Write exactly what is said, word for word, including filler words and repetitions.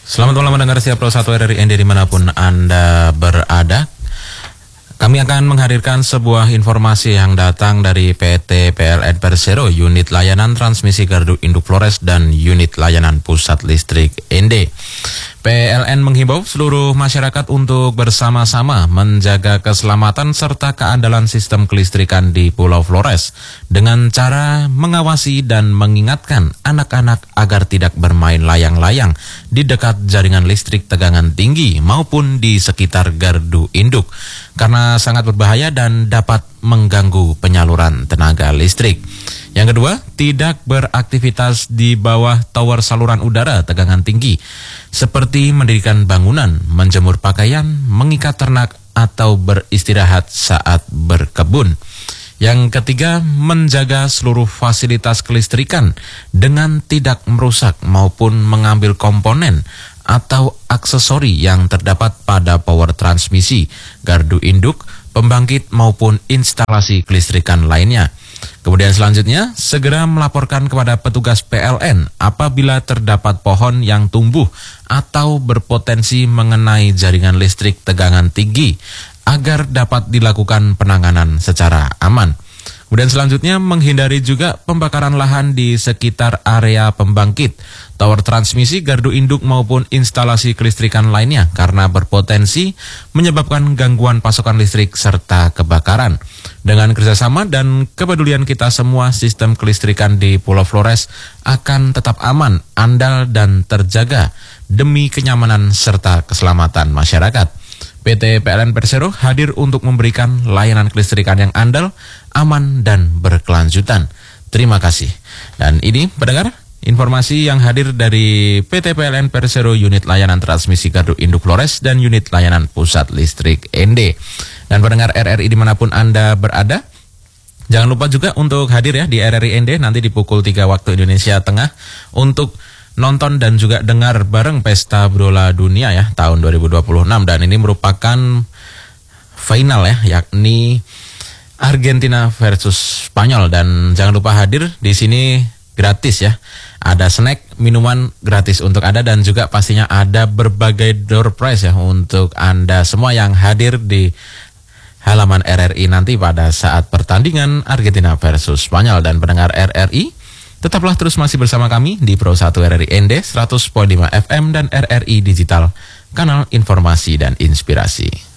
Selamat malam mendengar siap Pro satu R R I N D dimanapun Anda berada. Kami akan menghadirkan sebuah informasi yang datang dari P T P L N Persero, Unit Layanan Transmisi Gardu Induk Flores dan Unit Layanan Pusat Listrik N D. P L N menghimbau seluruh masyarakat untuk bersama-sama menjaga keselamatan serta keandalan sistem kelistrikan di Pulau Flores dengan cara mengawasi dan mengingatkan anak-anak agar tidak bermain layang-layang di dekat jaringan listrik tegangan tinggi maupun di sekitar gardu induk karena sangat berbahaya dan dapat mengganggu penyaluran tenaga listrik. Yang kedua, tidak beraktivitas di bawah tower saluran udara tegangan tinggi, seperti mendirikan bangunan, menjemur pakaian, mengikat ternak, atau beristirahat saat berkebun. Yang ketiga, menjaga seluruh fasilitas kelistrikan dengan tidak merusak maupun mengambil komponen atau aksesori yang terdapat pada power transmisi, gardu induk, pembangkit maupun instalasi kelistrikan lainnya. Kemudian selanjutnya, segera melaporkan kepada petugas P L N apabila terdapat pohon yang tumbuh atau berpotensi mengenai jaringan listrik tegangan tinggi agar dapat dilakukan penanganan secara aman. Kemudian selanjutnya, menghindari juga pembakaran lahan di sekitar area pembangkit, tower transmisi, gardu induk maupun instalasi kelistrikan lainnya karena berpotensi menyebabkan gangguan pasokan listrik serta kebakaran. Dengan kerjasama dan kepedulian kita semua, sistem kelistrikan di Pulau Flores akan tetap aman, andal, dan terjaga demi kenyamanan serta keselamatan masyarakat. P T P L N Persero hadir untuk memberikan layanan kelistrikan yang andal, aman, dan berkelanjutan. Terima kasih. Dan ini, pendengar, informasi yang hadir dari P T P L N Persero, Unit Layanan Transmisi Gardu Induk Flores dan Unit Layanan Pusat Listrik N D. Dan pendengar R R I dimanapun Anda berada, jangan lupa juga untuk hadir ya di R R I N D nanti di pukul tiga waktu Indonesia Tengah untuk nonton dan juga dengar bareng Pesta Bola Dunia ya tahun dua ribu dua puluh enam, dan ini merupakan final ya, yakni Argentina versus Spanyol. Dan jangan lupa hadir di sini gratis ya. Ada snack, minuman gratis untuk Anda, dan juga pastinya ada berbagai door prize ya untuk Anda semua yang hadir di halaman R R I nanti pada saat pertandingan Argentina versus Spanyol. Dan pendengar R R I, tetaplah terus masih bersama kami di Pro satu R R I N D seratus koma lima F M dan R R I Digital, kanal informasi dan inspirasi.